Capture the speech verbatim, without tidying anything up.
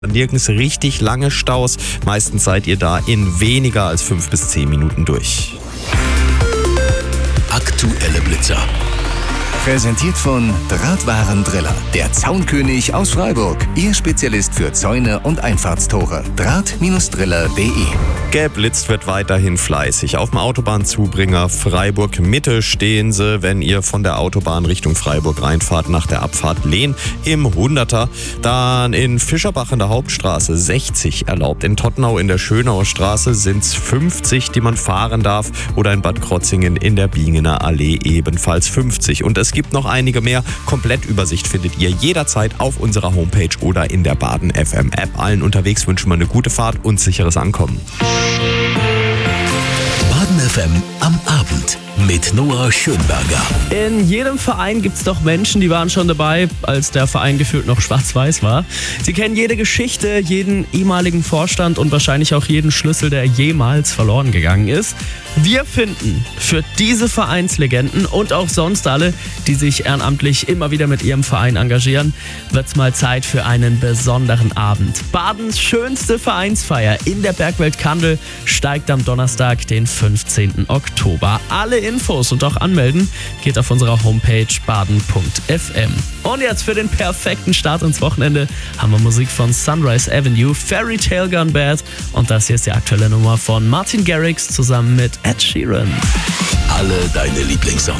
Nirgends richtig lange Staus. Meistens seid ihr da in weniger als fünf bis zehn Minuten durch. Aktuelle Blitzer. Präsentiert von Drahtwarendriller, der Zaunkönig aus Freiburg. Ihr Spezialist für Zäune und Einfahrtstore. Draht-Driller punkt de. Geblitzt wird weiterhin fleißig. Auf dem Autobahnzubringer Freiburg-Mitte stehen sie, wenn ihr von der Autobahn Richtung Freiburg reinfahrt, nach der Abfahrt Lehn im Hunderter. Dann in Fischerbach in der Hauptstraße sechzig erlaubt. In Tottenau in der Schönauer Straße sind es fünfzig, die man fahren darf. Oder in Bad Krotzingen in der Bingener Allee ebenfalls fünfzig. Und es gibt noch einige mehr. Komplettübersicht findet ihr jederzeit auf unserer Homepage oder in der Baden F M App. Allen unterwegs wünschen wir eine gute Fahrt und sicheres Ankommen. Baden F M am Abend mit Noah Schönberger. In jedem Verein gibt es doch Menschen, die waren schon dabei, als der Verein gefühlt noch schwarz-weiß war. Sie kennen jede Geschichte, jeden ehemaligen Vorstand und wahrscheinlich auch jeden Schlüssel, der jemals verloren gegangen ist. Wir finden für diese Vereinslegenden und auch sonst alle, die sich ehrenamtlich immer wieder mit ihrem Verein engagieren, wird's mal Zeit für einen besonderen Abend. Badens schönste Vereinsfeier in der Bergwelt Kandel steigt am Donnerstag, den fünfzehnten Oktober. Alle Infos und auch anmelden geht auf unserer Homepage baden punkt f m. Und jetzt für den perfekten Start ins Wochenende haben wir Musik von Sunrise Avenue, Fairy Tale Gone Bad und das hier ist die aktuelle Nummer von Martin Garrix zusammen mit Ed Sheeran. Alle deine Lieblingssongs.